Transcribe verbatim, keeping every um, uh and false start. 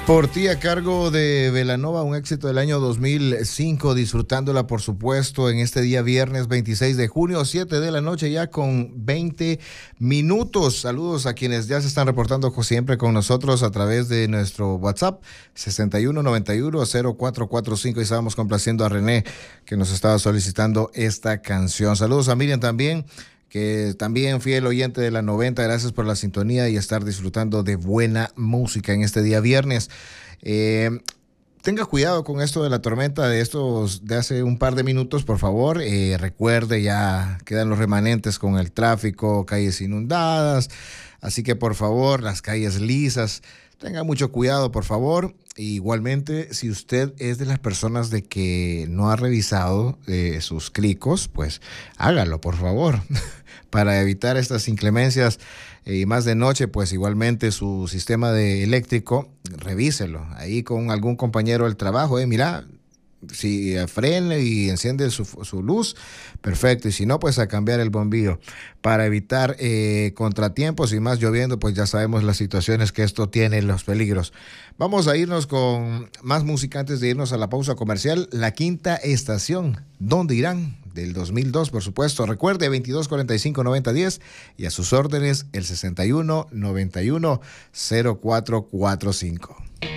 Por ti a cargo de Belanova, un éxito del año dos mil cinco, disfrutándola por supuesto en este día viernes veintiséis de junio, siete de la noche ya con veinte minutos. Saludos a quienes ya se están reportando siempre con nosotros a través de nuestro WhatsApp sesenta y uno noventa y uno cero cuatro cuatro cinco, y estábamos complaciendo a René que nos estaba solicitando esta canción. Saludos a Miriam también, que también fiel oyente de la noventa, gracias por la sintonía y estar disfrutando de buena música en este día viernes. Eh, tenga cuidado con esto de la tormenta de estos de hace un par de minutos, por favor. Eh, recuerde, ya quedan los remanentes con el tráfico, calles inundadas, así que por favor, las calles lisas. Tenga mucho cuidado, por favor. Igualmente, si usted es de las personas de que no ha revisado eh, sus clicos, pues hágalo, por favor, para evitar estas inclemencias. Eh, y más de noche, pues igualmente su sistema de eléctrico, revíselo ahí con algún compañero del trabajo. Eh, mira, si frene y enciende su, su luz, perfecto, y si no, pues a cambiar el bombillo para evitar eh, contratiempos, y más lloviendo, pues ya sabemos las situaciones que esto tiene, los peligros. Vamos a irnos con más música antes de irnos a la pausa comercial. La Quinta Estación, ¿dónde irán? Del dos mil dos, por supuesto. Recuerde, veintidós cuarenta y cinco noventa diez, y a sus órdenes el sesenta y uno noventa y uno cero cuatro cuatro cinco.